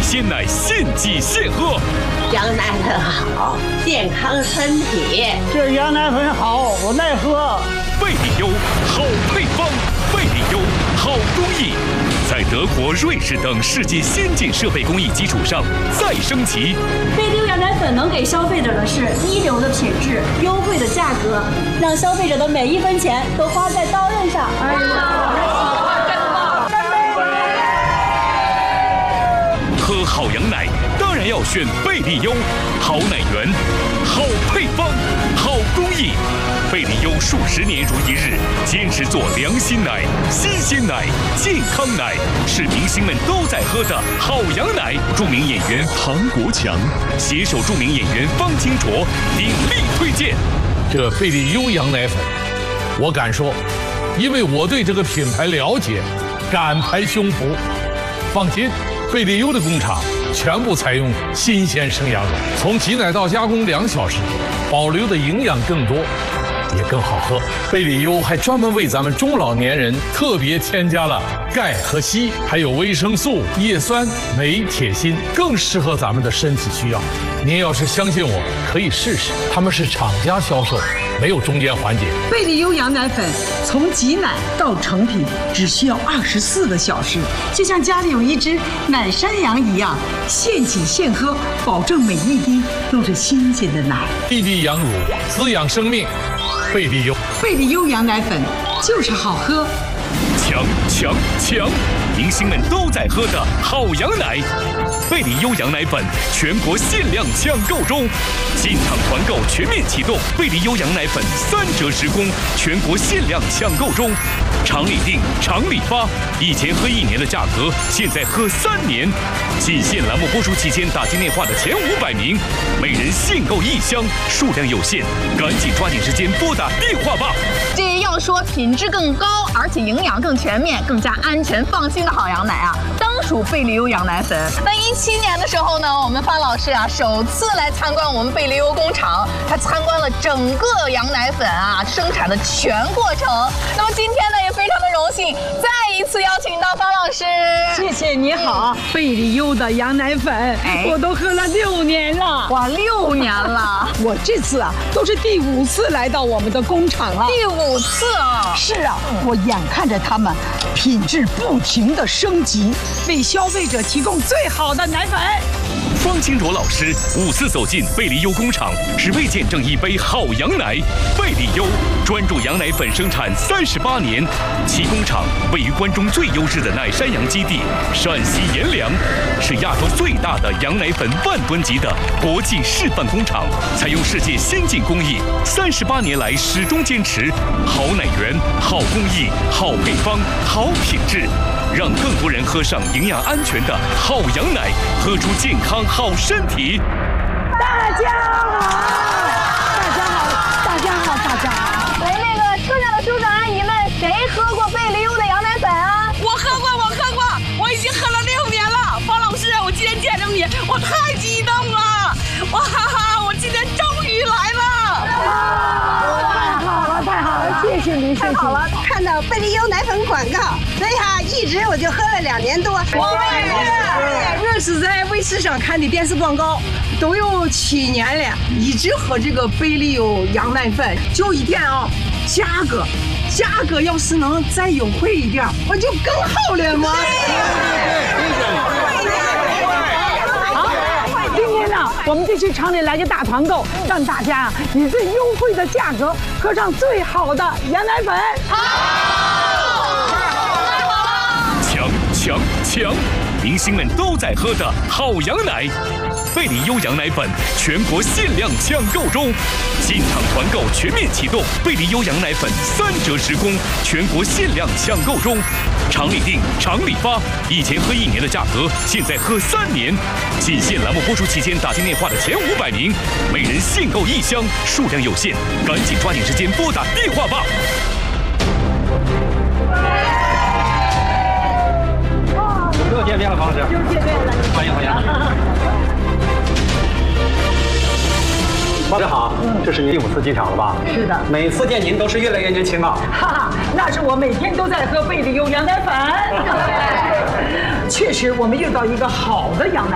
鲜奶现挤现喝。 羊奶粉好，健康身体。 这羊奶粉好，我爱喝。 贝利优好配方，贝利优好工艺，在德国、瑞士等世界先进设备工艺基础上再升级。 贝利优羊奶粉能给消费者的是一流的品质、优惠的价格，让消费者的每一分钱都花在刀刃上。 喝好羊奶当然要选贝利优，好奶源，好配方，好工艺。贝利优数十年如一日，坚持做良心奶、新鲜奶、健康奶，是明星们都在喝的好羊奶。著名演员唐国强携手著名演员方清卓鼎力推荐。 这贝利优羊奶粉，我敢说，因为我对这个品牌了解，敢拍胸脯。放心，贝利优的工厂全部采用新鲜生羊肉，从挤奶到加工2小时，保留的营养更多，也更好喝。贝利优还专门为咱们中老年人特别添加了钙和硒，还有维生素、叶酸、镁、铁、锌，更适合咱们的身体需要。您要是相信我，可以试试，他们是厂家销售，没有中间环节。 贝利优羊奶粉从挤奶到成品只需要24个小时，就像家里有一只奶山羊一样，现挤现喝，保证每一滴都是新鲜的奶。 滴滴羊乳，滋养生命。贝利优， 贝利优羊奶粉就是好喝。 强强强！明星们都在喝的好羊奶，贝利优羊奶粉全国限量抢购中，进场团购全面启动。贝利优羊奶粉3折10供，全国限量抢购中，厂里订，厂里发。以前喝1年的价格，现在喝3年。仅限栏目播出期间打进电话的前500名，每人限购1箱，数量有限，赶紧抓紧时间拨打电话吧。 这要说品质更高，而且营养更全面、更加安全放心的好羊奶啊，当属贝利优羊奶粉。那17年的时候呢，我们方老师啊首次来参观我们贝利优工厂，他参观了整个羊奶粉啊生产的全过程。那么今天呢，也非常的荣幸，再一次邀请到方老师。 谢谢你好，贝利优的羊奶粉，我都喝了6年了。 哇，6年了！ 我这次啊都是第5次来到我们的工厂了。 第5次啊！ 是啊，我眼看着他们品质不停的升级，为消费者提供最好的奶粉。 方清卓老师5次走进贝利优工厂，是为见证一杯好羊奶。贝利优专注羊奶粉生产38年，其工厂位于关中最优质的奶山羊基地陕西阎良，是亚洲最大的羊奶粉10000吨级的国际示范工厂，采用世界先进工艺，38年来始终坚持好奶源、好工艺、好配方、好品质，让更多人喝上营养安全的好羊奶，喝出健康好身体。 大家好，大家好，大家好，大家好。 喂，那个车上的叔叔阿姨们，谁喝过贝利优的羊奶粉啊？ 我喝过，我已经喝了6年了。方老师，我今天见着你，我太激动了！哇哈哈，我今天终于来了！ 太好了，谢谢您， 太好了！看到贝利优奶粉广告，所以哈，一直我就喝了2年多。 我也是，是在卫视上看的电视广告，都有7年了，一直喝这个贝利优羊奶粉。就一点啊，价格要是能再优惠一点，我就更好了嘛。我们这次厂里来个大团购，让大家以最优惠的价格喝上最好的羊奶粉。 强强强！明星们都在喝的好羊奶，贝利优羊奶粉全国限量抢购中，进场团购全面启动。贝利优羊奶粉3折10供，全国限量抢购中，厂里订，厂里发。以前喝1年的价格，现在喝3年。仅限栏目播出期间打进电话的前500名，每人限购1箱，数量有限，赶紧抓紧时间拨打电话吧。 又见面了，方老师。 又见面了， 欢迎。方老师好，这是您第5次进场了吧？ 是的。 每次见您都是越来越年轻啊。 哈哈，那是我每天都在喝贝利优羊奶粉。确实，我们遇到一个好的羊奶。